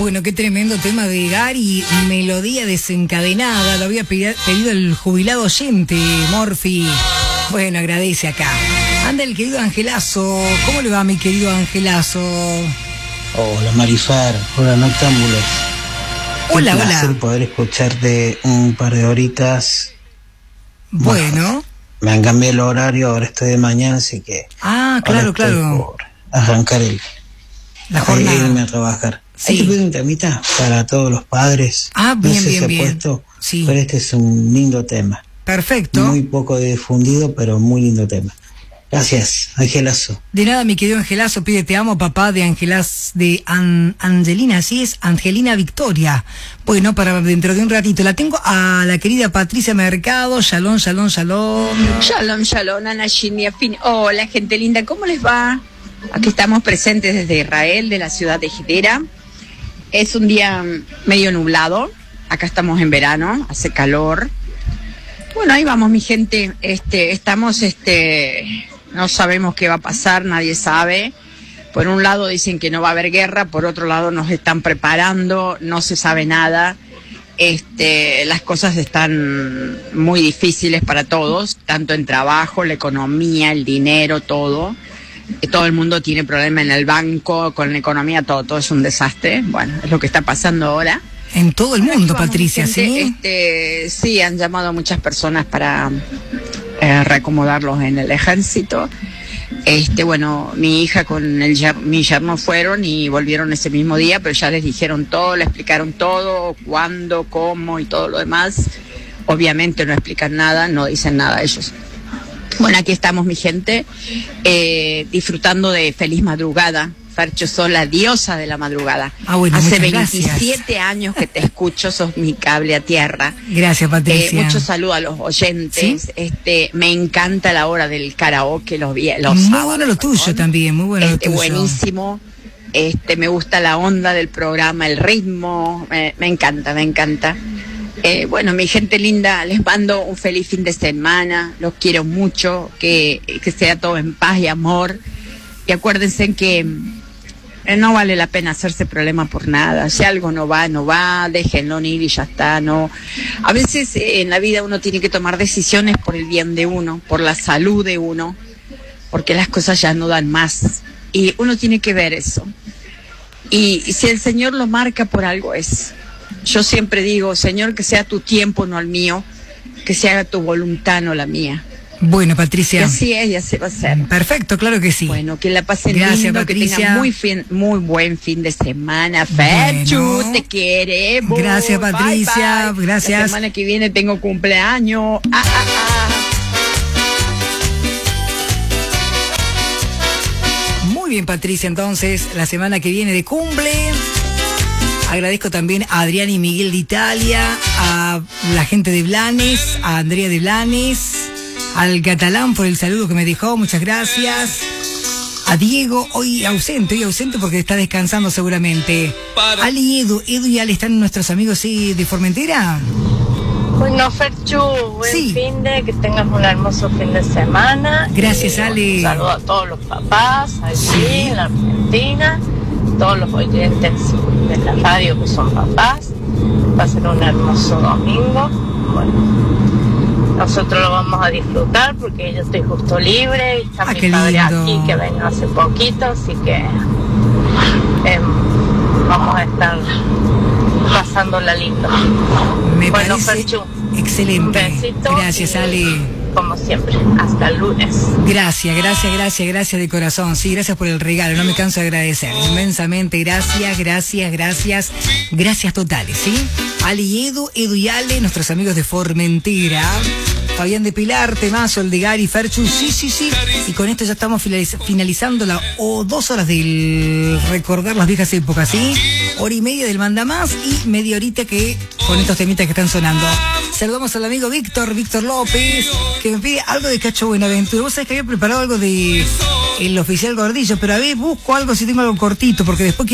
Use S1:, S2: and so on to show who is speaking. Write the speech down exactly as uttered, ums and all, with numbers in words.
S1: Bueno, qué tremendo tema de Gary, melodía desencadenada, lo había pedido el jubilado oyente, Morphy. Bueno, agradece acá. Anda el querido Angelazo, ¿cómo le va mi querido Angelazo?
S2: Hola Marifer, hola Noctámbulos.
S1: Hola,
S2: un placer
S1: hola.
S2: poder escucharte un par de horitas.
S1: Bueno.
S2: Bueno, me han cambiado el horario, ahora estoy de mañana, así que...
S1: Ah, claro, claro.
S2: Por arrancar el...
S1: La jornada.
S2: Irme a trabajar.
S1: Sí.
S2: Hay que pedir un temita para todos los padres.
S1: Ah, bien,
S2: no sé
S1: bien,
S2: si
S1: bien.
S2: Puesto,
S1: Sí.
S2: pero este es un lindo tema.
S1: Perfecto.
S2: Muy poco difundido, pero muy lindo tema. Gracias, Angelazo.
S1: De nada, mi querido Angelazo, pide te amo, papá, de Angelas, de An- Angelina, así es, Angelina Victoria. Bueno, para dentro de un ratito. La tengo a la querida Patricia Mercado. Shalom, shalom, shalom.
S3: Shalom, shalom, Ana Shinia Fin. Hola, gente linda, ¿cómo les va? Aquí estamos presentes desde Israel, de la ciudad de Jidera. Es un día medio nublado. Acá estamos en verano, hace calor. Bueno, ahí vamos, mi gente. Este, estamos, este, no sabemos qué va a pasar, nadie sabe. Por un lado dicen que no va a haber guerra, por otro lado nos están preparando, no se sabe nada. Este, las cosas están muy difíciles para todos, tanto en trabajo, la economía, el dinero, todo. Todo el mundo tiene problemas en el banco, con la economía, todo, todo es un desastre. Bueno, es lo que está pasando ahora.
S1: En todo el mundo,
S3: Vamos,
S1: Patricia,
S3: gente,
S1: ¿sí?
S3: Este, sí, han llamado a muchas personas para eh, reacomodarlos en el ejército. Este, bueno, mi hija con el yer- mi yerno fueron y volvieron ese mismo día, pero ya les dijeron todo, le explicaron todo, cuándo, cómo y todo lo demás. Obviamente no explican nada, no dicen nada ellos. Bueno, aquí estamos, mi gente, eh, disfrutando de feliz madrugada. Fercho, sos la diosa de la madrugada.
S1: Ah, bueno,
S3: Hace
S1: muchas
S3: veintisiete
S1: gracias.
S3: años que te escucho, sos mi cable a tierra.
S1: Gracias, Patricia.
S3: Eh, mucho saludo a los oyentes.
S1: ¿Sí?
S3: Este, me encanta la hora del karaoke, los vi- los
S1: Muy
S3: sábados,
S1: bueno lo tuyo
S3: perdón.
S1: también, muy bueno
S3: Este,
S1: lo tuyo.
S3: buenísimo. Este, me gusta la onda del programa, el ritmo, me, me encanta, me encanta. Eh, bueno, mi gente linda, les mando un feliz fin de semana, los quiero mucho, que, que sea todo en paz y amor. Y acuérdense que eh, no vale la pena hacerse problema por nada. Si algo no va, no va, déjenlo ir y ya está. No. A veces eh, en la vida uno tiene que tomar decisiones por el bien de uno, por la salud de uno, porque las cosas ya no dan más. Y uno tiene que ver eso. Y, y si el Señor lo marca, por algo es. Yo siempre digo, Señor, que sea tu tiempo, no el mío, que se haga tu voluntad, no la mía.
S1: Bueno,
S3: Y
S1: Patricia.
S3: así es, y así va a ser.
S1: Perfecto, claro que sí.
S3: Bueno, que la pasen
S1: Gracias,
S3: lindo,
S1: Patricia.
S3: que tengan muy, fin, muy buen fin de semana. Ferchu,
S1: Bueno.
S3: te queremos.
S1: Gracias,
S3: Bye,
S1: Patricia.
S3: bye.
S1: Gracias.
S3: La semana que viene tengo cumpleaños. Ah, ah, ah.
S1: Muy bien, Patricia, entonces, la semana que viene de cumple. Agradezco también a Adrián y Miguel de Italia, a la gente de Blanes, a Andrea de Blanes, al catalán por el saludo que me dejó, muchas gracias. A Diego, hoy ausente, hoy ausente porque está descansando seguramente. Ali y Edu, Edu y Ale están nuestros amigos sí, de Formentera.
S4: Bueno, Ferchu, buen
S1: Sí.
S4: fin de, que tengas un hermoso fin de semana.
S1: Gracias,
S4: Y,
S1: Ale.
S4: Un saludo a todos los papás allí
S1: Sí.
S4: en la Argentina, todos los oyentes de la radio que son papás. Pasen un hermoso domingo. Bueno, nosotros lo vamos a disfrutar porque yo estoy justo libre y está
S1: Ah,
S4: mi
S1: qué
S4: padre
S1: lindo.
S4: aquí que vino hace poquito, así que em, vamos a estar pasándola lindo.
S1: Me
S4: Bueno,
S1: parece
S4: Ferchu,
S1: excelente.
S4: un besito
S1: Gracias,
S4: y,
S1: Ale.
S4: Como siempre, hasta el lunes.
S1: Gracias, gracias, gracias, gracias de corazón. Sí, gracias por el regalo, no me canso de agradecer. Inmensamente, gracias, gracias, gracias, gracias totales, ¿sí? Ali y Edu, Edu y Ale, nuestros amigos de Formentera. Fabián de Pilar, Temazo, el de Gary, Ferchu, sí, sí, sí. Y con esto ya estamos finaliz- finalizando la o dos horas del recordar las viejas épocas, ¿sí? Hora y media del Mandamás y media horita que con estos temitas que están sonando. Saludamos al amigo Víctor, Víctor López, que me pide algo de Cacho Buenaventura. Vos sabés que había preparado algo de El Oficial Gordillo, pero a ver, busco algo si tengo algo cortito, porque después quiero